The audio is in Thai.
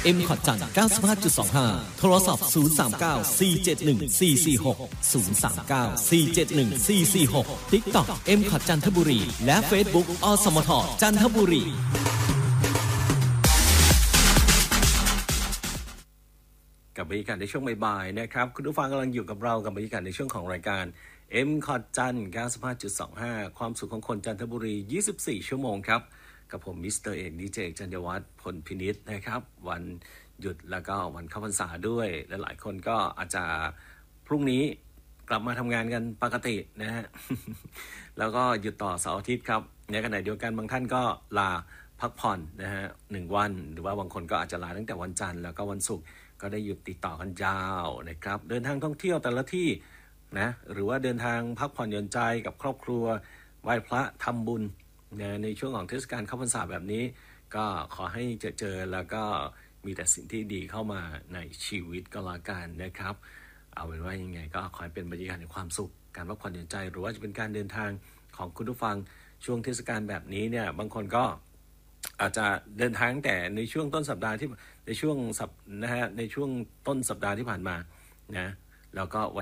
M ขอดจัน 95.25 โทรศัพท์ 039-471-446 039-471-446 TikTok M ขอดจันทบุรีและ Facebook อสมทจันทบุรีกับบรรยากาศในช่วงบ่ายๆนะครับคุณผู้ฟังกำลังอยู่กับเรากับบรรยากาศในช่วงของรายการ M ขอดจัน 95.25 ความสุขของคนจันทบุรี24ชั่วโมงครับกับผมมิสเตอร์เอกดีเจจันยวัฒน์พลพินิจนะครับวันหยุดแล้วก็วันเข้าพรรษาด้วยและหลายคนก็อาจจะพรุ่งนี้กลับมาทำงานกันปกตินะฮะ แล้วก็หยุดต่อเสาร์อาทิตย์ครับในขณะเดียวกันบางท่านก็ลาพักผ่อนนะฮะ1วันหรือว่าบางคนก็อาจจะลาตั้งแต่วันจันทร์แล้วก็วันศุกร์ก็ได้หยุดติดต่อกันยาวนะครับเดินทางท่องเที่ยวแต่ละที่นะหรือว่าเดินทางพักผ่อนหย่อนใจกับครอบครัวไหว้พระทำบุญในช่วงของเทศกาลเข้าพรรษาแบบนี้ก็ขอให้เจอแล้วก็มีแต่สิ่งที่ดีเข้ามาในชีวิตก็แล้วกันนะครับเอาเป็นว่ายังไงก็ขอให้เป็นบรรยากาศในความสุขการพักผ่อนหย่อนใจหรือว่าจะเป็นการเดินทางของคุณผู้ฟังช่วงเทศกาลแบบนี้เนี่ยบางคนก็อาจจะเดินทางแต่ในช่วงต้นสัปดาห์ที่ในช่วงนะฮะในช่วงต้นสัปดาห์ที่ผ่านมานะแล้วก็